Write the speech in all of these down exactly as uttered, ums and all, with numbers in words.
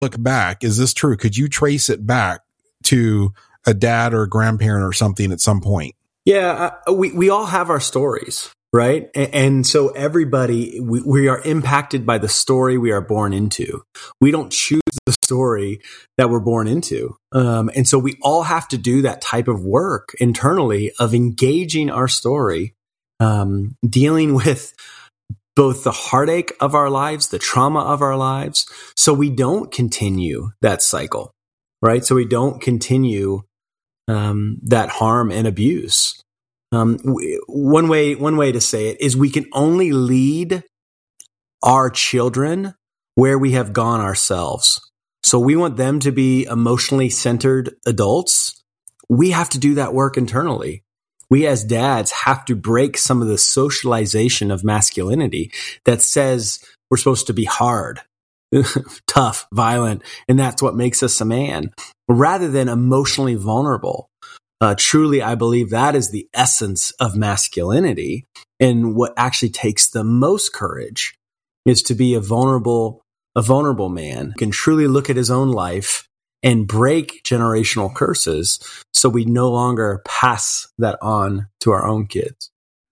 look back, is this true? Could you trace it back to a dad or a grandparent or something at some point? Yeah, uh, we, we all have our stories, right? And, and so everybody, we, we are impacted by the story we are born into. We don't choose the story that we're born into. Um, and so we all have to do that type of work internally of engaging our story, um, dealing with both the heartache of our lives, the trauma of our lives, so we don't continue that cycle, right? So we don't continue um, that harm and abuse. Um, w- one way, one way to say it is we can only lead our children where we have gone ourselves. So we want them to be emotionally centered adults. We have to do that work internally. We as dads have to break some of the socialization of masculinity that says we're supposed to be hard, tough, violent, and that's what makes us a man, rather than emotionally vulnerable. Uh, truly, I believe that is the essence of masculinity, and what actually takes the most courage is to be a vulnerable, a vulnerable man who can truly look at his own life and break generational curses so we no longer pass that on to our own kids.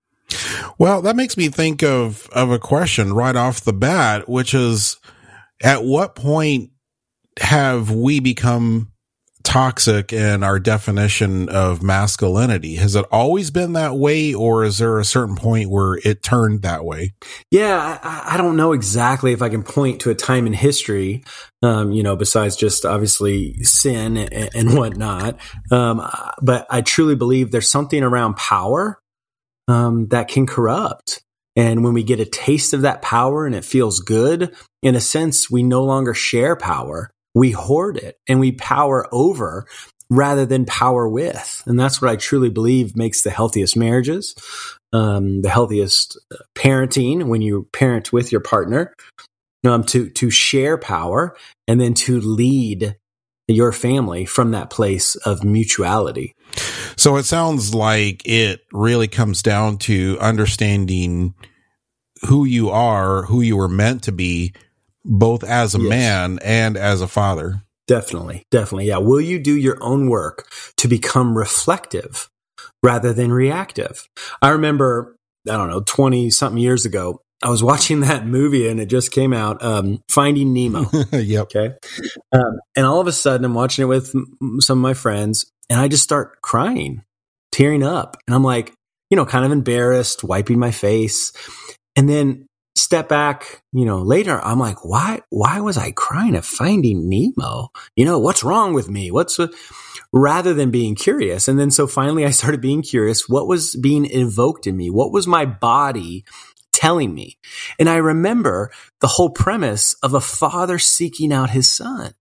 Well, that makes me think of, of a question right off the bat, which is, at what point have we become toxic in our definition of masculinity? Has it always been that way, or is there a certain point where it turned that way? Yeah, I, I don't know exactly if I can point to a time in history, um, you know, besides just obviously sin and, and whatnot. Um, but I truly believe there's something around power um, that can corrupt. And when we get a taste of that power and it feels good, in a sense, we no longer share power. We hoard it and we power over rather than power with. And that's what I truly believe makes the healthiest marriages, um, the healthiest parenting when you parent with your partner, um, to, to share power and then to lead your family from that place of mutuality. So it sounds like it really comes down to understanding who you are, who you were meant to be, both as a yes. man and as a father. Definitely. Definitely. Yeah. Will you do your own work to become reflective rather than reactive? I remember, I don't know, twenty something years ago, I was watching that movie and it just came out, um, Finding Nemo. Yep. Okay. Um, and all of a sudden I'm watching it with m- some of my friends and I just start crying, tearing up. And I'm like, you know, kind of embarrassed, wiping my face. And then step back, you know, later, I'm like, why, why was I crying at Finding Nemo? You know, what's wrong with me? What's, uh, rather than being curious. And then so finally I started being curious. What was being evoked in me? What was my body telling me? And I remember the whole premise of a father seeking out his son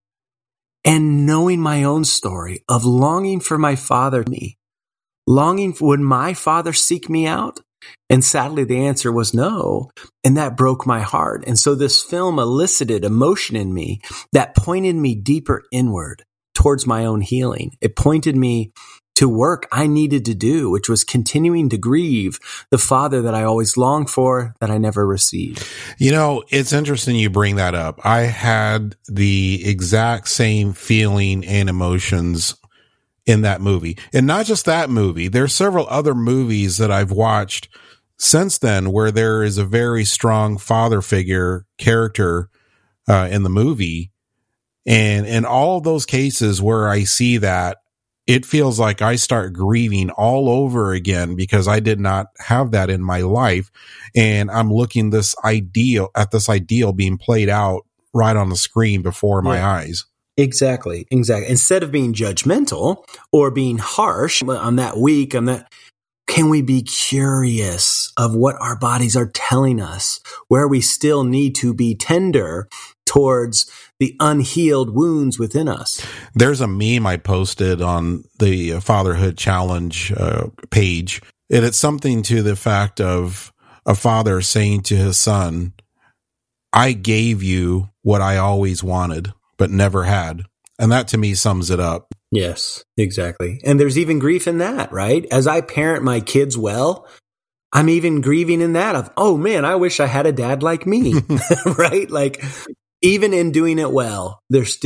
and knowing my own story of longing for my father, me, longing for, would my father seek me out? And sadly, the answer was no. And that broke my heart. And so this film elicited emotion in me that pointed me deeper inward towards my own healing. It pointed me to work I needed to do, which was continuing to grieve the father that I always longed for, that I never received. You know, it's interesting you bring that up. I had the exact same feeling and emotions in that movie. And not just that movie. There's several other movies that I've watched since then where there is a very strong father figure character uh, in the movie. And in all of those cases where I see that, it feels like I start grieving all over again because I did not have that in my life. And I'm looking this ideal at this ideal being played out right on the screen before my yeah. eyes. Exactly. Exactly. Instead of being judgmental or being harsh, I'm that weak, I'm that, can we be curious of what our bodies are telling us, where we still need to be tender towards the unhealed wounds within us? There's a meme I posted on the Fatherhood Challenge uh, page, and it's something to the fact of a father saying to his son, I gave you what I always wanted, but never had. And that to me sums it up. Yes, exactly. And there's even grief in that, right? As I parent my kids well, I'm even grieving in that of, oh man, I wish I had a dad like me, right? Like even in doing it well, there's still